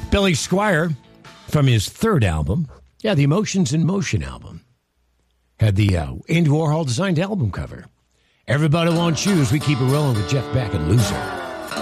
Billy Squier, from his third album, the Emotions in Motion album, had the Andy Warhol designed album cover. Everybody Won't Choose, we keep it rolling with Jeff Beck and Loser.